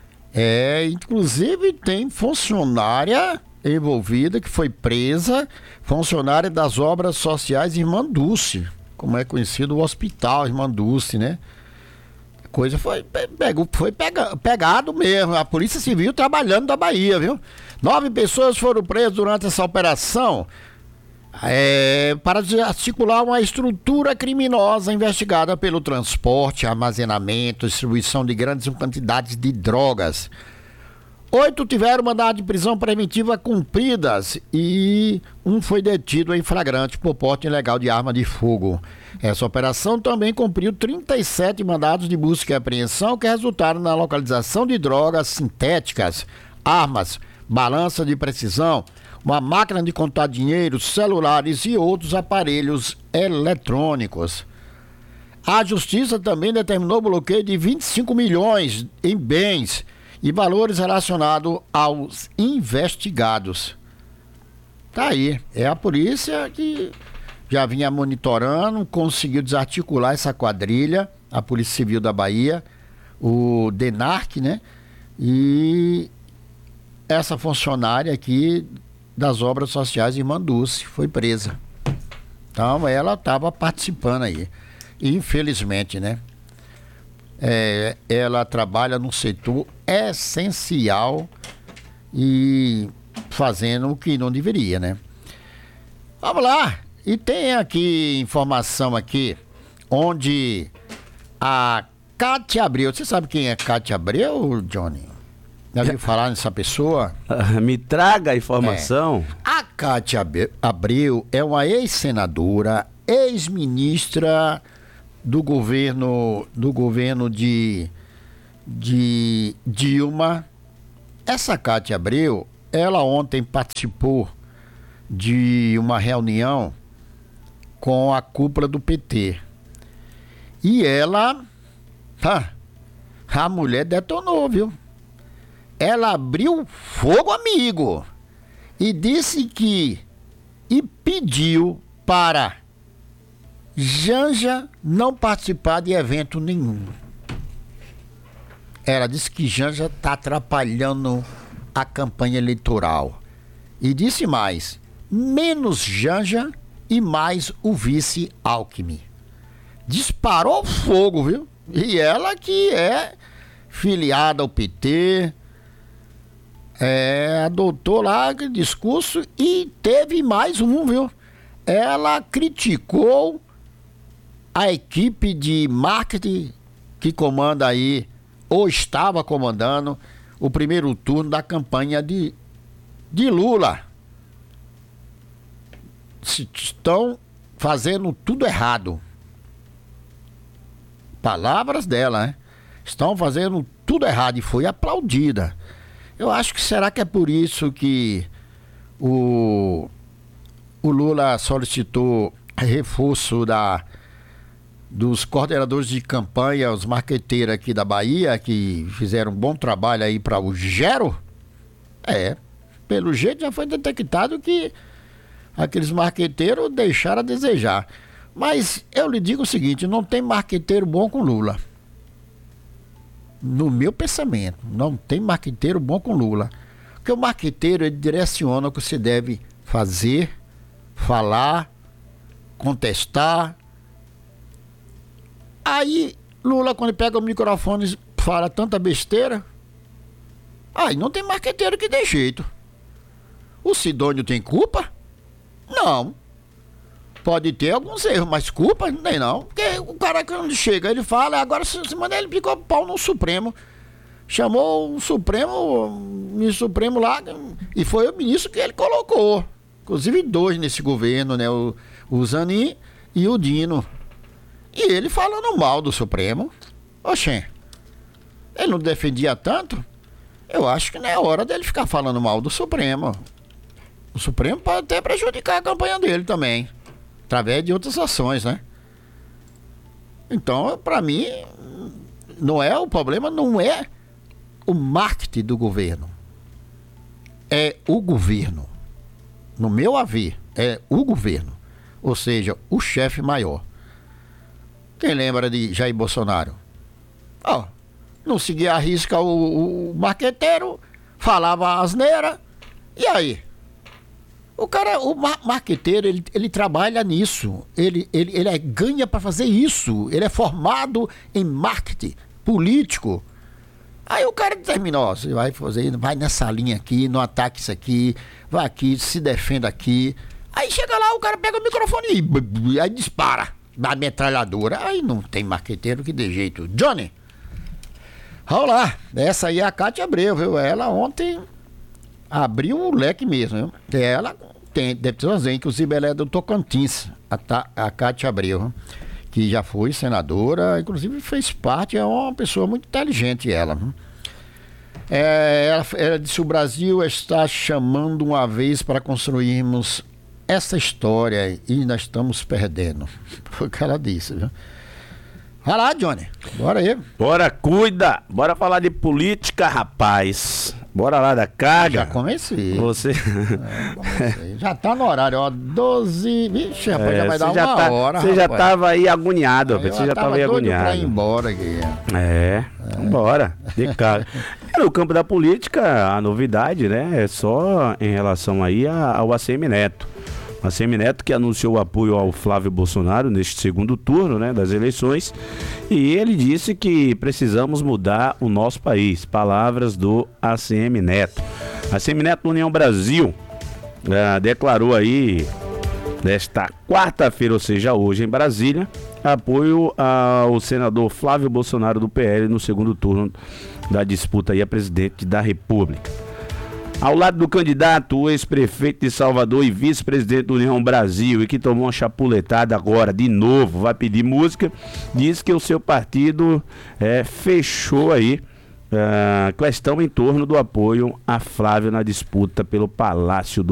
Inclusive tem funcionária envolvida que foi presa, funcionária das obras sociais Irmã Dulce, como é conhecido o hospital Irmã Dulce, né? A coisa foi pegado mesmo, a Polícia Civil trabalhando da Bahia, viu? 9 pessoas foram presas durante essa operação. Para desarticular uma estrutura criminosa investigada pelo transporte, armazenamento, distribuição de grandes quantidades de drogas. 8 tiveram mandado de prisão preventiva cumpridas e um foi detido em flagrante por porte ilegal de arma de fogo. Essa operação também cumpriu 37 mandados de busca e apreensão que resultaram na localização de drogas sintéticas, armas, balança de precisão, uma máquina de contar dinheiro, celulares e outros aparelhos eletrônicos. A Justiça também determinou o bloqueio de 25 milhões em bens e valores relacionados aos investigados. Tá aí, é a polícia que já vinha monitorando, conseguiu desarticular essa quadrilha, a Polícia Civil da Bahia, o DENARC, né? E essa funcionária aqui das obras sociais Irmã Dulce foi presa. Então ela estava participando aí. Infelizmente, né? Ela trabalha num setor essencial e fazendo o que não deveria, né? Vamos lá. E tem aqui informação aqui onde a Cátia Abreu, você sabe quem é Cátia Abreu, Johnny? Já ouviu falar nessa pessoa? Me traga a informação. A Cátia Abreu é uma ex-senadora, ex-ministra do governo de Dilma. Essa Cátia Abreu, ela ontem participou de uma reunião com a cúpula do PT. E ela, a mulher detonou, viu? Ela abriu fogo, amigo, e pediu para Janja não participar de evento nenhum. Ela disse que Janja está atrapalhando a campanha eleitoral. E disse mais, menos Janja e mais o vice Alckmin. Disparou fogo, viu? E ela que é filiada ao PT, adotou lá aquele discurso e teve mais um, viu? Ela criticou a equipe de marketing que comanda aí, ou estava comandando, o primeiro turno da campanha de Lula. Estão fazendo tudo errado. Palavras dela, né? estão fazendo tudo errado, e foi aplaudida. Eu acho que será que é por isso que o Lula solicitou reforço dos coordenadores de campanha, os marqueteiros aqui da Bahia, que fizeram um bom trabalho aí para o Gero? Pelo jeito já foi detectado que aqueles marqueteiros deixaram a desejar. Mas eu lhe digo o seguinte, não tem marqueteiro bom com Lula. No meu pensamento, não tem marqueteiro bom com Lula. Porque o marqueteiro, ele direciona o que você deve fazer, falar, contestar. Aí, Lula, quando pega o microfone, fala tanta besteira. Aí não tem marqueteiro que dê jeito. O Sidônio tem culpa? Não. Pode ter alguns erros, mas culpa não tem não. Porque o cara quando chega, ele fala, agora semana ele picou o pau no Supremo. Chamou o ministro Supremo lá, e foi o ministro que ele colocou. Inclusive 2 nesse governo, né? O Zanin e o Dino. E ele falando mal do Supremo. Oxê, ele não defendia tanto? Eu acho que não é hora dele ficar falando mal do Supremo. O Supremo pode até prejudicar a campanha dele também, através de outras ações, né? Então, para mim, o problema não é o marketing do governo. É o governo. No meu haver, é o governo. Ou seja, o chefe maior. Quem lembra de Jair Bolsonaro? Não seguia a risca o marqueteiro, falava asneira, e aí? O marqueteiro, ele trabalha nisso, ele ganha para fazer isso, ele é formado em marketing político. Aí o cara determinou, você vai fazer, vai nessa linha aqui, não ataque isso aqui, vai aqui, se defenda aqui. Aí chega lá, o cara pega o microfone e aí dispara da metralhadora. Aí não tem marqueteiro que dê jeito. Johnny, vamos lá, essa aí é a Cátia Abreu, viu? Ela ontem abriu o leque mesmo, viu? Ela deve ter razão, inclusive ela é do Tocantins, a Cátia Abreu, viu? Que já foi senadora, inclusive fez parte, é uma pessoa muito inteligente ela. Viu? Ela disse: o Brasil está chamando uma vez para construirmos essa história e nós estamos perdendo. Foi o que ela disse, viu? Vai lá, Johnny. Bora aí. Bora, cuida. Bora falar de política, rapaz. Bora lá da carga. Já comecei. Você... comecei. Já tá no horário, ó. 12. Vixe, rapaz, já vai dar uma hora. Você já tava aí agoniado, rapaz. Você já tava aí agoniado. Pra ir embora aqui. Bora. De carga. No campo da política, a novidade, né? É só em relação aí ao ACM Neto. ACM Neto, que anunciou o apoio ao Flávio Bolsonaro neste segundo turno, né, das eleições, e ele disse que precisamos mudar o nosso país. Palavras do ACM Neto. ACM Neto União Brasil declarou aí nesta quarta-feira, ou seja, hoje em Brasília, apoio ao senador Flávio Bolsonaro do PL no segundo turno da disputa aí a presidente da República. Ao lado do candidato, o ex-prefeito de Salvador e vice-presidente do União Brasil, e que tomou uma chapuletada agora, de novo, vai pedir música, diz que o seu partido fechou aí questão em torno do apoio a Flávio na disputa pelo Palácio do